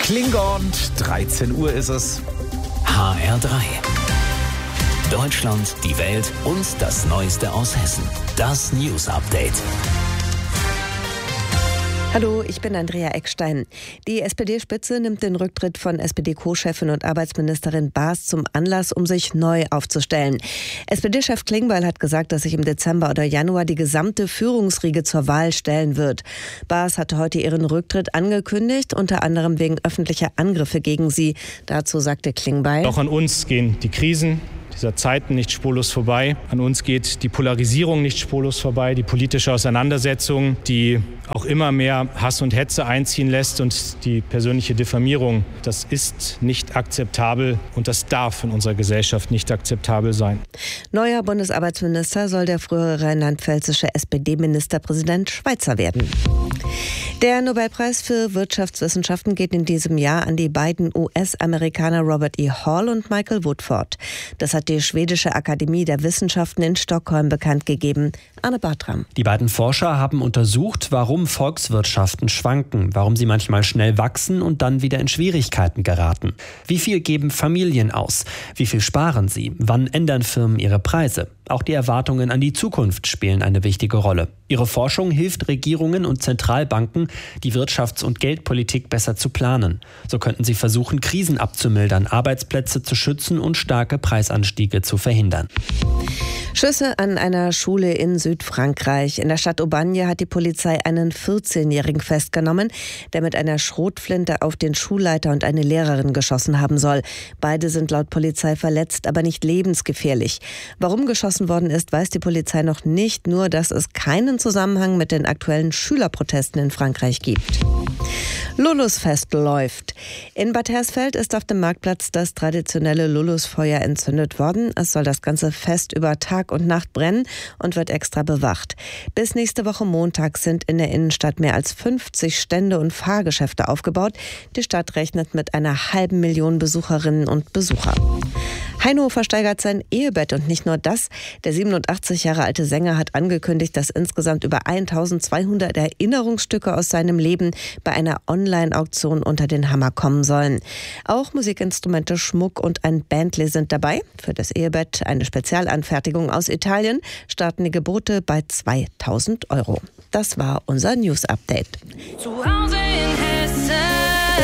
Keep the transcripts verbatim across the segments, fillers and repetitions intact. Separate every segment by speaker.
Speaker 1: Klingelnd, dreizehn Uhr ist es.
Speaker 2: H R drei. Deutschland, die Welt und das Neueste aus Hessen. Das News Update.
Speaker 3: Hallo, ich bin Andrea Eckstein. Die S P D-Spitze nimmt den Rücktritt von S P D-Co-Chefin und Arbeitsministerin Baas zum Anlass, um sich neu aufzustellen. S P D-Chef Klingbeil hat gesagt, dass sich im Dezember oder Januar die gesamte Führungsriege zur Wahl stellen wird. Baas hatte heute ihren Rücktritt angekündigt, unter anderem wegen öffentlicher Angriffe gegen sie. Dazu sagte Klingbeil:
Speaker 4: Auch an uns gehen die Krisen dieser Zeiten nicht spurlos vorbei. An uns geht die Polarisierung nicht spurlos vorbei, die politische Auseinandersetzung, die auch immer mehr Hass und Hetze einziehen lässt und die persönliche Diffamierung. Das ist nicht akzeptabel und das darf in unserer Gesellschaft nicht akzeptabel sein.
Speaker 3: Neuer Bundesarbeitsminister soll der frühere rheinland-pfälzische S P D-Ministerpräsident Schweizer werden. Der Nobelpreis für Wirtschaftswissenschaften geht in diesem Jahr an die beiden U S-Amerikaner Robert E. Hall und Michael Woodford. Das hat die Schwedische Akademie der Wissenschaften in Stockholm bekannt gegeben. Anne Bartram.
Speaker 5: Die beiden Forscher haben untersucht, warum Volkswirtschaften schwanken, warum sie manchmal schnell wachsen und dann wieder in Schwierigkeiten geraten. Wie viel geben Familien aus? Wie viel sparen sie? Wann ändern Firmen ihre Preise? Auch die Erwartungen an die Zukunft spielen eine wichtige Rolle. Ihre Forschung hilft Regierungen und Zentralbanken, die Wirtschafts- und Geldpolitik besser zu planen. So könnten sie versuchen, Krisen abzumildern, Arbeitsplätze zu schützen und starke Preisanstiege zu verhindern.
Speaker 3: Schüsse an einer Schule in Südfrankreich. In der Stadt Aubagne hat die Polizei einen vierzehnjährigen festgenommen, der mit einer Schrotflinte auf den Schulleiter und eine Lehrerin geschossen haben soll. Beide sind laut Polizei verletzt, aber nicht lebensgefährlich. Warum geschossen worden ist, weiß die Polizei noch nicht, nur dass es keinen Zusammenhang mit den aktuellen Schülerprotesten in Frankreich gibt. Lulusfest läuft. In Bad Hersfeld ist auf dem Marktplatz das traditionelle Lulusfeuer entzündet worden. Es soll das ganze Fest über Tag und Nacht brennen und wird extra bewacht. Bis nächste Woche Montag sind in der Innenstadt mehr als fünfzig Stände und Fahrgeschäfte aufgebaut. Die Stadt rechnet mit einer halben Million Besucherinnen und Besucher. Heino versteigert sein Ehebett und nicht nur das. Der siebenundachtzig Jahre alte Sänger hat angekündigt, dass insgesamt über eintausendzweihundert Erinnerungsstücke aus seinem Leben bei einer Online-Auktion unter den Hammer kommen sollen. Auch Musikinstrumente, Schmuck und ein Bentley sind dabei. Für das Ehebett eine Spezialanfertigung aus Italien. Starten die Gebote bei zweitausend Euro. Das war unser News-Update.
Speaker 6: Zu Hause in Hessen.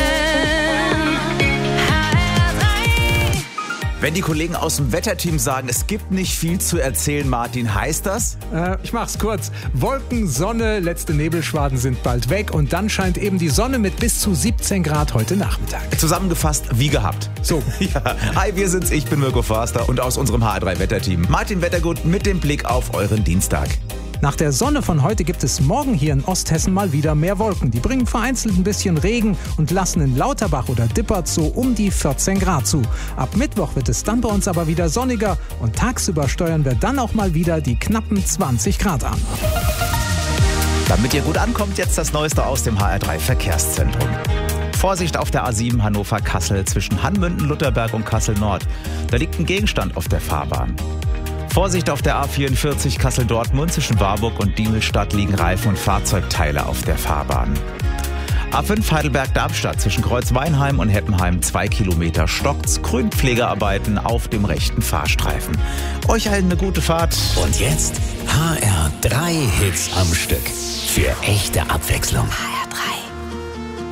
Speaker 1: Wenn die Kollegen aus dem Wetterteam sagen, es gibt nicht viel zu erzählen, Martin, heißt das?
Speaker 7: Äh, ich mach's kurz. Wolken, Sonne, letzte Nebelschwaden sind bald weg und dann scheint eben die Sonne mit bis zu siebzehn Grad heute Nachmittag.
Speaker 1: Zusammengefasst, wie gehabt.
Speaker 7: So.
Speaker 1: Ja. Hi, wir sind's, ich bin Mirko Forster und aus unserem H R drei Wetterteam Martin Wettergut mit dem Blick auf euren Dienstag.
Speaker 7: Nach der Sonne von heute gibt es morgen hier in Osthessen mal wieder mehr Wolken. Die bringen vereinzelt ein bisschen Regen und lassen in Lauterbach oder Dippert so um die vierzehn Grad zu. Ab Mittwoch wird es dann bei uns aber wieder sonniger und tagsüber steuern wir dann auch mal wieder die knappen zwanzig Grad an.
Speaker 1: Damit ihr gut ankommt, jetzt das Neueste aus dem H R drei Verkehrszentrum. Vorsicht auf der A sieben Hannover-Kassel zwischen Hanmünden, Lutherberg und Kassel-Nord. Da liegt ein Gegenstand auf der Fahrbahn. Vorsicht auf der A vierundvierzig Kassel-Dortmund zwischen Warburg und Diemelstadt liegen Reifen und Fahrzeugteile auf der Fahrbahn. A fünf Heidelberg-Darmstadt zwischen Kreuzweinheim und Heppenheim zwei Kilometer stockt's. Grünpflegearbeiten auf dem rechten Fahrstreifen. Euch allen eine gute Fahrt.
Speaker 2: Und jetzt H R drei Hits am Stück. Für echte Abwechslung.